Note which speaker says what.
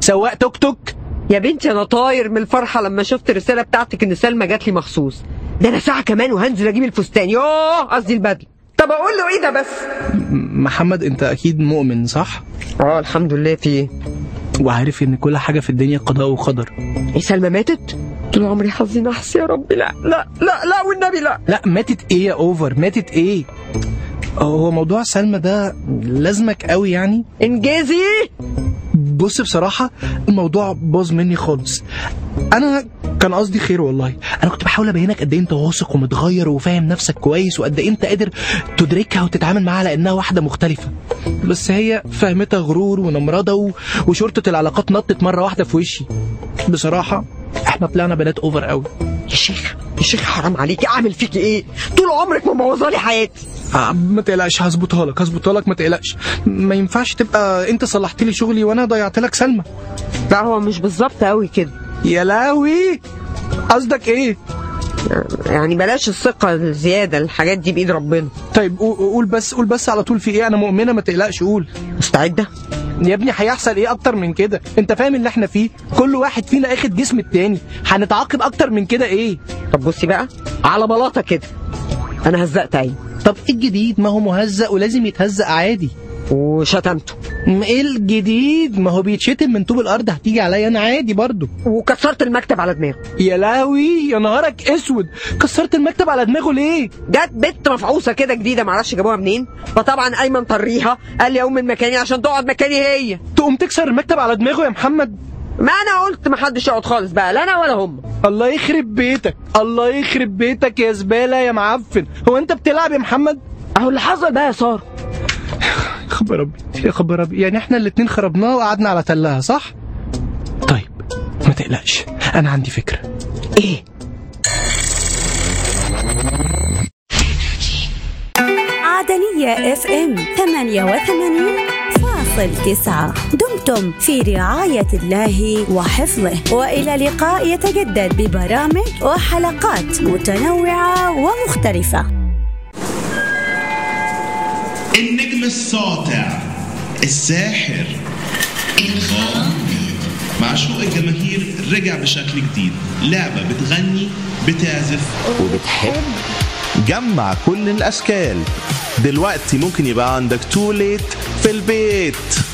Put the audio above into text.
Speaker 1: سواق توك توك؟
Speaker 2: يا بنتي انا طاير من الفرحه لما شفت الرساله بتاعتك ان سلمى جات لي مخصوص. ده انا ساعه كمان وهنزل اجيب الفستان، قصدي البدله. طب اقول له ايه ده بس؟
Speaker 1: محمد انت اكيد مؤمن صح؟
Speaker 2: الحمد لله. في ايه؟
Speaker 1: وعارف ان كل حاجه في الدنيا قضاء وقدر.
Speaker 2: ايه سلمى ماتت؟ طول عمري حظي نحس يا ربي. لا لا لا لا والنبي لا.
Speaker 1: لا ماتت ايه يا اوفر؟ ماتت ايه؟ هو موضوع سلمى ده لازمك قوي يعني؟
Speaker 2: انجازي.
Speaker 1: بص بصراحه الموضوع باظ مني خالص. انا كان قصدي خير والله. انا كنت بحاول ابينك قد ايه انت واثق ومتغير وفاهم نفسك كويس، وقد ايه انت قادر تدركها وتتعامل معاها لانها واحده مختلفه. بس هي فهمتها غرور ونمرضه وشرطه العلاقات نطت مره واحده في وشي. بصراحه احنا طلعنا بنات اوفر قوي.
Speaker 2: يا شيخ حرام عليكي، اعمل فيكي ايه؟ طول عمرك مبوظالي حياتي.
Speaker 1: ما تقلقش، هظبطها لك ما تقلقش. ما ينفعش تبقى انت صلحت لي شغلي وانا ضيعت لك سلمى.
Speaker 2: لا هو مش بالظبط قوي كده.
Speaker 1: يا لهوي، قصدك ايه؟
Speaker 2: يعني بلاش الثقه الزياده، الحاجات دي بايد ربنا.
Speaker 1: طيب قول بس على طول في ايه؟ انا مؤمنه ما تقلقش، قول.
Speaker 2: مستعده
Speaker 1: يا ابني؟ هيحصل ايه اكتر من كده؟ انت فاهم اللي احنا فيه؟ كل واحد فينا اخد جسم التاني، هنتعاقب اكتر من كده ايه؟
Speaker 2: طب بصي بقى على بلاطه كده، انا هزقت عيني.
Speaker 1: طب ايه الجديد؟ ما هو مهزق ولازم يتهزق عادي.
Speaker 2: وشتمته.
Speaker 1: ايه الجديد؟ ما هو بيتشتم من طوب الارض، هتيجي عليا انا عادي برضو.
Speaker 2: وكسرت المكتب على دماغه.
Speaker 1: يا لهوي يا نهارك اسود، كسرت المكتب على دماغه ليه؟
Speaker 2: جت بنت مفعوصه كده جديده معرفش جابوها منين، فطبعا ايمن طريها قال لي اقوم من مكاني عشان تقعد مكاني هي.
Speaker 1: تقوم تكسر المكتب على دماغه يا محمد؟
Speaker 2: ما انا قلت محدش يقعد خالص بقى، لا انا ولا هم.
Speaker 1: الله يخرب بيتك، الله يخرب بيتك يا زباله يا معفن. هو انت بتلعب يا محمد؟
Speaker 2: اهو اللي حصل بقى يا ساره.
Speaker 1: يا خبر ربي، يعني احنا الاتنين خربناه وقعدنا على تلها صح؟ طيب ما تقلقش، انا عندي فكرة.
Speaker 2: ايه؟
Speaker 3: عدنية FM 88.9. دمتم في رعاية الله وحفظه، وإلى لقاء يتجدد ببرامج وحلقات متنوعة ومختلفة.
Speaker 4: النجم الساطع، الساحر، الغامض، معشوق الجماهير رجع بشكل جديد. لعبة بتغني، بتعزف
Speaker 5: وبتحب. جمع كل الأشكال. دلوقتي ممكن يبقى عندك توليت في البيت.